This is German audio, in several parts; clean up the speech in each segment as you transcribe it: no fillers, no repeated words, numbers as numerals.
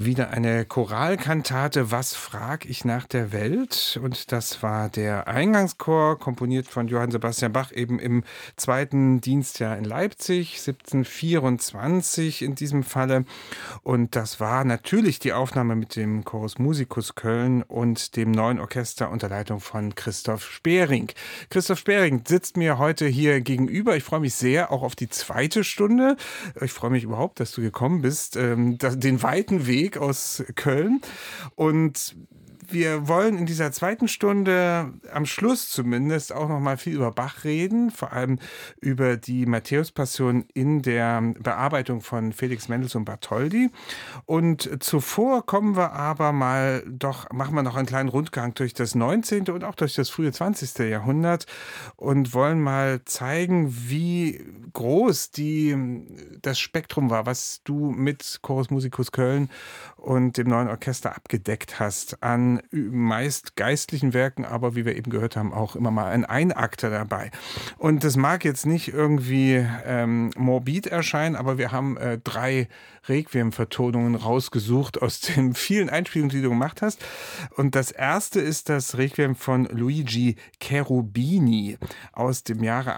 Wieder eine Choralkantate, Was frag ich nach der Welt? Und das war der Eingangschor, komponiert von Johann Sebastian Bach, eben im zweiten Dienstjahr in Leipzig, 1724 in diesem Falle. Und das war natürlich die Aufnahme mit dem Chorus Musicus Köln und dem neuen Orchester unter Leitung von Christoph Spering. Christoph Spering sitzt mir heute hier gegenüber. Ich freue mich sehr auch auf die zweite Stunde. Ich freue mich überhaupt, dass du gekommen bist, den weiten Weg aus Köln. Und wir wollen in dieser zweiten Stunde am Schluss zumindest auch noch mal viel über Bach reden, vor allem über die Matthäus-Passion in der Bearbeitung von Felix Mendelssohn Bartholdy. Und zuvor machen wir noch einen kleinen Rundgang durch das 19. und auch durch das frühe 20. Jahrhundert und wollen mal zeigen, wie groß das Spektrum war, was du mit Chorus Musicus Köln und dem neuen Orchester abgedeckt hast an meist geistlichen Werken, aber wie wir eben gehört haben, auch immer mal ein Einakter dabei. Und das mag jetzt nicht irgendwie morbid erscheinen, aber wir haben 3 Requiem-Vertonungen rausgesucht aus den vielen Einspielungen, die du gemacht hast. Und das erste ist das Requiem von Luigi Cherubini aus dem Jahre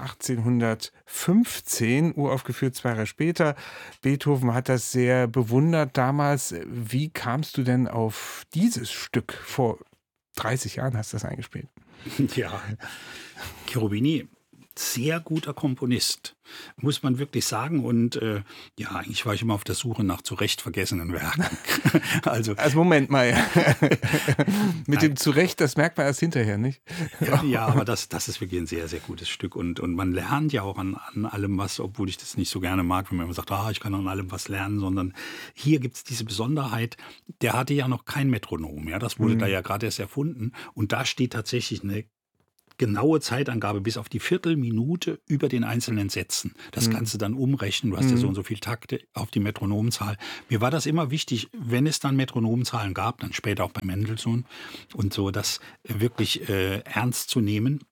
1815, uraufgeführt 2 Jahre später. Beethoven hat das sehr bewundert damals. Wie kamst du denn auf dieses Stück? Vor 30 Jahren hast du das eingespielt. Ja, Cherubini, sehr guter Komponist, muss man wirklich sagen. Und eigentlich war ich immer auf der Suche nach zu Recht vergessenen Werken. Also Moment mal. Mit dem zu Recht, das merkt man erst hinterher, nicht? Ja, aber das ist wirklich ein sehr, sehr gutes Stück. Und man lernt ja auch an allem was, obwohl ich das nicht so gerne mag, wenn man immer sagt, ich kann an allem was lernen, sondern hier gibt es diese Besonderheit, der hatte ja noch kein Metronom. Ja, das wurde da ja gerade erst erfunden. Und da steht tatsächlich eine genaue Zeitangabe bis auf die Viertelminute über den einzelnen Sätzen. Das kannst du dann umrechnen. Du hast ja so und so viel Takte auf die Metronomzahl. Mir war das immer wichtig, wenn es dann Metronomzahlen gab, dann später auch bei Mendelssohn und so, das wirklich ernst zu nehmen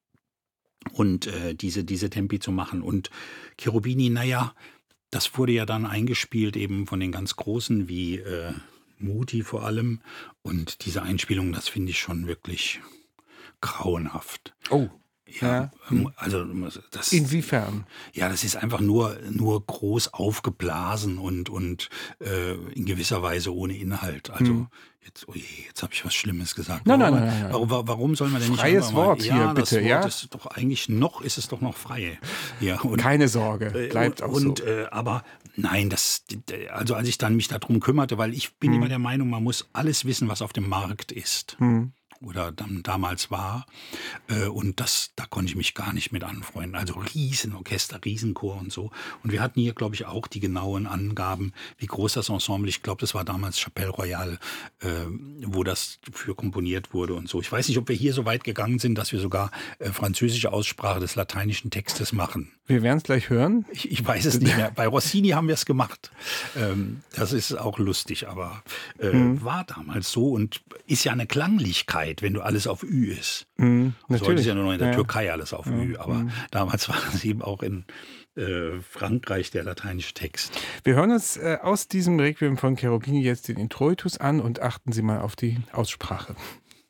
und diese Tempi zu machen. Und Cherubini, das wurde ja dann eingespielt eben von den ganz Großen wie Muti vor allem. Und diese Einspielung, das finde ich schon wirklich grauenhaft. Oh. Ja, also das. Inwiefern? Ja, das ist einfach nur groß aufgeblasen und in gewisser Weise ohne Inhalt. Also jetzt habe ich was Schlimmes gesagt. Nein. Warum soll man denn nicht freies Wort hier bitte? Das Wort ja, ist doch eigentlich ist es doch noch frei. Ja, und, keine Sorge, bleibt auch so. Aber nein, also als ich dann mich darum kümmerte, weil ich bin immer der Meinung, man muss alles wissen, was auf dem Markt ist. Oder dann damals war. Und da konnte ich mich gar nicht mit anfreunden. Also Riesenorchester, Riesenchor und so. Und wir hatten hier, glaube ich, auch die genauen Angaben, wie groß das Ensemble, ich glaube, das war damals Chapelle Royale, wo das für komponiert wurde und so. Ich weiß nicht, ob wir hier so weit gegangen sind, dass wir sogar französische Aussprache des lateinischen Textes machen. Wir werden es gleich hören. Ich weiß es nicht mehr. Bei Rossini haben wir es gemacht. Das ist auch lustig, aber war damals so und ist ja eine Klanglichkeit, wenn du alles auf Ü ist. Natürlich. Heute ist ja nur noch in der Türkei alles auf Ü, aber damals war es eben auch in Frankreich der lateinische Text. Wir hören uns aus diesem Requiem von Cherubini jetzt den Introitus an und achten Sie mal auf die Aussprache.